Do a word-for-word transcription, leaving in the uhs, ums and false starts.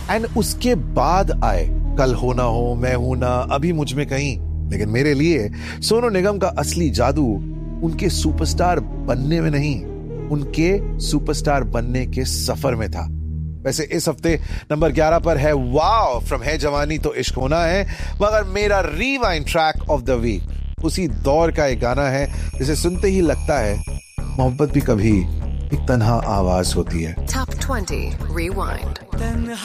And उसके बाद आए कल हो ना हो, मैं हूं ना, अभी मुझ में कहीं। लेकिन मेरे लिए सोनू निगम का असली जादू उनके सुपरस्टार बनने में नहीं, उनके सुपरस्टार बनने के सफर में था। वैसे इस हफ्ते नंबर ग्यारह पर है वाव फ्रॉम है जवानी तो इश्क होना है, मगर मेरा rewind track of the week उसी दौर का एक गाना है जिसे सुनते ही लगता है मोहब्बत भी कभी एक तन्हा आवाज होती है। Top twenty Rewind.